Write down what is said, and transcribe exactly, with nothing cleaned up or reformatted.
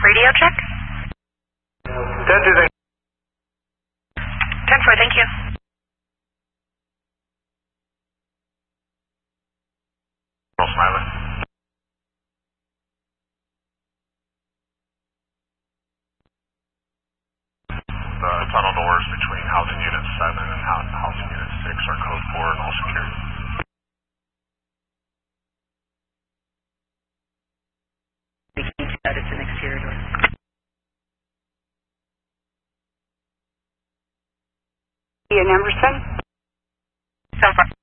Radio check. ten two, thank you. ten four, thank you. Smiley. The tunnel doors between housing unit seven and housing unit six are code four and all secured. That it's an exterior door. Your number, son? So far.